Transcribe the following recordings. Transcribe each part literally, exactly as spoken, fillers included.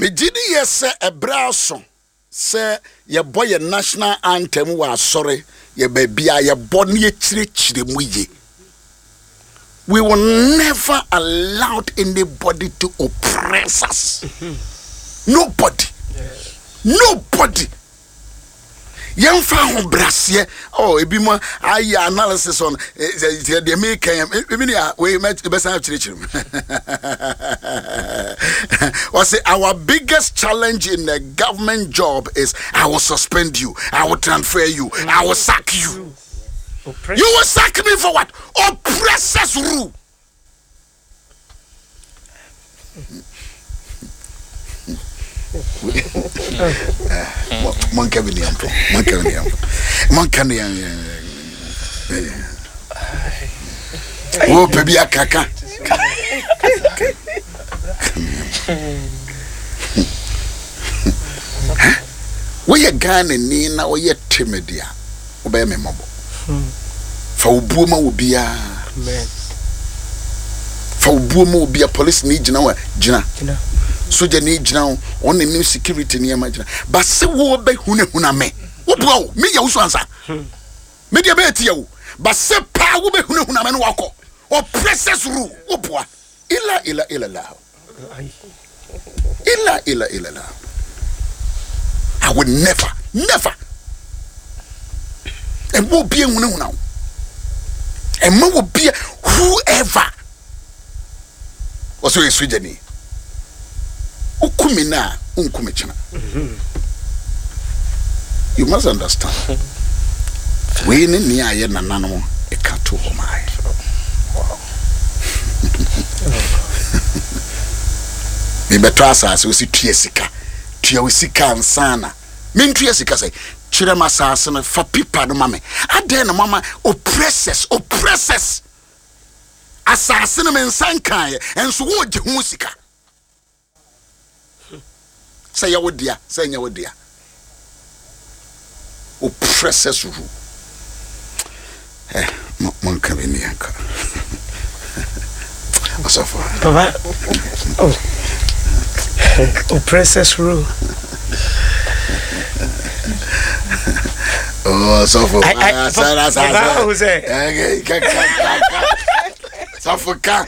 me gidi yes a braso say ye boy a national anthem wa sorry ye baby ye born ye chiri chiri mu ye. We will never allow anybody to oppress us. Nobody. Nobody. Young found Brassier. Oh, it be more I analysis on the American. We met the best was it our biggest challenge in the government job is I will suspend you, I will transfer you, I will sack you. Oppress. You will sack me for what? Oppressors rule. Mon Kevin Yampo. Mon Kevin Yampo. Mon Kevin Yampo. Oh, baby, a caca. We are Ghana, Nina, or yet timid, dear. Obey me, Mobo. For Buma will be a man. For Buma will be a police need now, Gina. So you need now only new security near my Gina. But so will be Huna me. What blow me, you answer. Media bet you. But se pa will be Huna man walk or presses rule. Opwa. Illa illa illa la. Illa illa illa la. I would never, never. And will be a now. And more will be whoever. Also, a Sweden. Ukumina, unkumichina. You must understand. We need near yen and nano a cattle for my. Maybe Trasa, we see Tiesica, Tiosica and Sana. Mean Tiesica say. Chirema sasana for people no mama. Adena mama oppresses, oppresses. Assassin men sankai and so would you musica. Say ya would dear, say ya would dear. Oppresses rule. Eh, Moncavinianca. So far. Papa. Oh. Oppresses rule. Oh, so for I, I, so for car.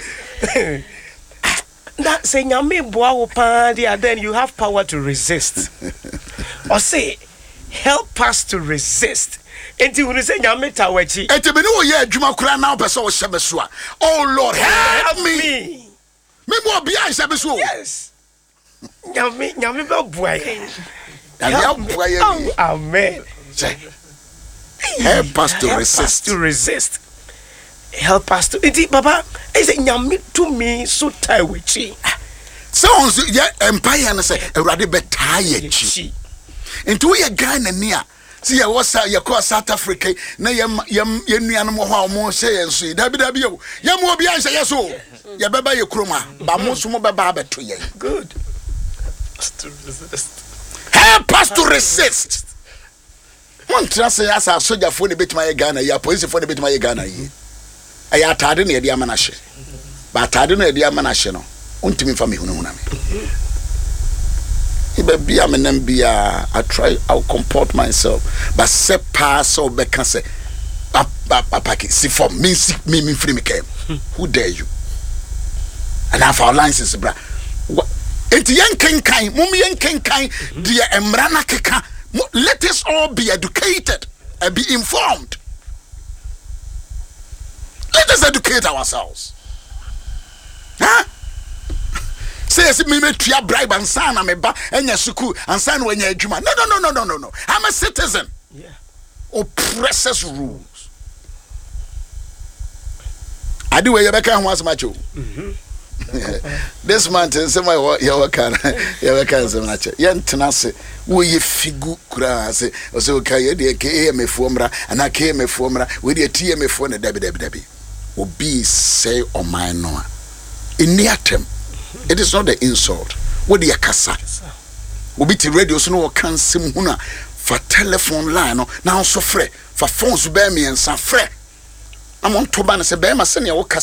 That saying, I mean, then you have power to resist. Or say, help us to resist. Until you say, Yamita Wechi. And to be no year, Jumakura now, Peso Shabesua. Oh Lord, help me. Me more behind Shabesu. Yes. Yami, Yami, boy. Help me. Oh, amen. Help us to help resist. Us to resist. Help us to. Indeed, Papa. Is it Yami to me so tired with chi? Sounds yeah, empire and say a rather bit tired chi. Into a Ghana near. See, I was your course South Africa. Na yam yam yam animal how more say and see. W W. Yam will be answer yes, so. Ya baba your chroma. But most more baba to ye. Good. To resist. Help us to resist. One trust as a soldier for the bit my Ghana, ya police for the bit my Ghana. I had tired in the Diamanashe. But I don't know the Diamanashe. Unto me for me, Hununami. If be a man be a, I try, I'll comport myself. But se pass or becca say, Papa, see for me, me, me, free me came. Who dare you? And half our lines is bra. It's young king kind, mummy young king kind, dear Emrana Keka. Let us all be educated and be informed. Let us educate ourselves. Huh? Says me me tria bribe and son am ba enya suku and son when you juma. No no no no no no no. I'm a citizen. Yeah. Oppressors rules. I do where you back and once macho. Mhm. This man tells me what you can you can so much. Yan tenase we ye figu kura say so kai dey ke me fuomra and I came me fuomra we dey tie me fo na dabi dabi dabi. Obi say on my no. In near term it is not the insult. What the kasa? Obi ti radio so no kan sim huna for telephone line no now so frɛ for phones be me and sa frɛ. I'm on to ban say be ma se ne wo kasa